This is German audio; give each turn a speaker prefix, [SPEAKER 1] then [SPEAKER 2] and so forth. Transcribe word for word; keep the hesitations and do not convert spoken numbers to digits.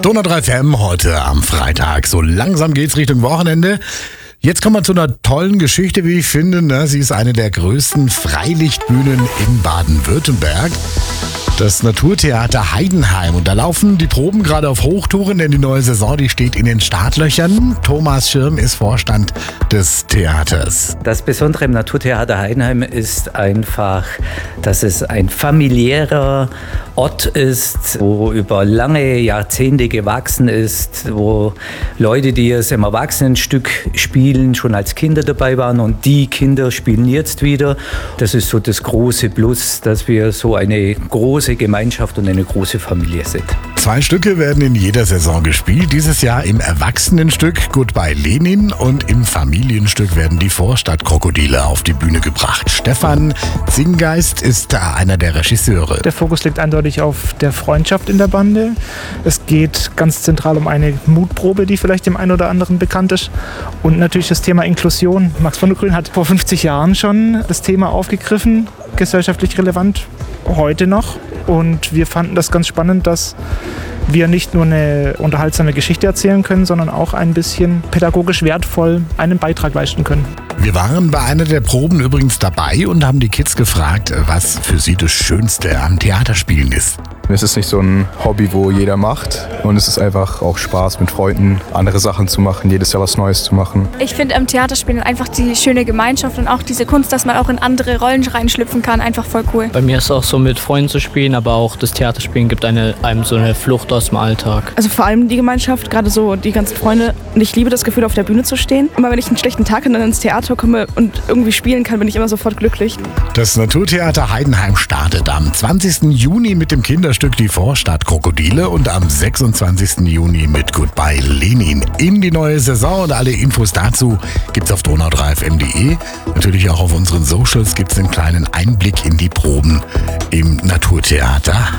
[SPEAKER 1] Donau drei F M heute am Freitag. So langsam geht's Richtung Wochenende. Jetzt kommen wir zu einer tollen Geschichte, wie ich finde. Ne? Sie ist eine der größten Freilichtbühnen in Baden-Württemberg. Das Naturtheater Heidenheim. Und da laufen die Proben gerade auf Hochtouren, denn die neue Saison, die steht in den Startlöchern. Thomas Schirm ist Vorstand des Theaters.
[SPEAKER 2] Das Besondere im Naturtheater Heidenheim ist einfach, dass es ein familiärer Ort ist, wo über lange Jahrzehnte gewachsen ist, wo Leute, die es im Erwachsenenstück spielen, schon als Kinder dabei waren und die Kinder spielen jetzt wieder. Das ist so das große Plus, dass wir so eine große Gemeinschaft und eine große Familie sind.
[SPEAKER 1] Zwei Stücke werden in jeder Saison gespielt. Dieses Jahr im Erwachsenenstück Goodbye Lenin und im Familienstück werden die Vorstadtkrokodile auf die Bühne gebracht. Stefan Zingeist ist da einer der Regisseure.
[SPEAKER 3] Der Fokus liegt eindeutig auf der Freundschaft in der Bande. Es geht ganz zentral um eine Mutprobe, die vielleicht dem einen oder anderen bekannt ist. Und natürlich das Thema Inklusion. Max von der Grün hat vor fünfzig Jahren schon das Thema aufgegriffen, gesellschaftlich relevant, heute noch. Und wir fanden das ganz spannend, dass wir nicht nur eine unterhaltsame Geschichte erzählen können, sondern auch ein bisschen pädagogisch wertvoll einen Beitrag leisten können.
[SPEAKER 1] Wir waren bei einer der Proben übrigens dabei und haben die Kids gefragt, was für sie das Schönste am Theaterspielen ist.
[SPEAKER 4] Es ist nicht so ein Hobby, wo jeder macht, und es ist einfach auch Spaß mit Freunden, andere Sachen zu machen, jedes Jahr was Neues zu machen.
[SPEAKER 5] Ich finde am Theaterspielen einfach die schöne Gemeinschaft und auch diese Kunst, dass man auch in andere Rollen reinschlüpfen kann, einfach voll cool.
[SPEAKER 6] Bei mir ist es auch so, mit Freunden zu spielen, aber auch das Theaterspielen gibt eine, einem so eine Flucht aus dem Alltag.
[SPEAKER 7] Also vor allem die Gemeinschaft, gerade so die ganzen Freunde. Und ich liebe das Gefühl, auf der Bühne zu stehen. Immer wenn ich einen schlechten Tag und dann ins Theater komme und irgendwie spielen kann, bin ich immer sofort glücklich.
[SPEAKER 1] Das Naturtheater Heidenheim startet am zwanzigsten Juni mit dem Kinderstück Die Vorstadtkrokodile und am sechsundzwanzigsten Juni mit Goodbye Lenin in die neue Saison. Und alle Infos dazu gibt's auf donau drei f m punkt de. Natürlich auch auf unseren Socials gibt's einen kleinen Einblick in die Proben im Naturtheater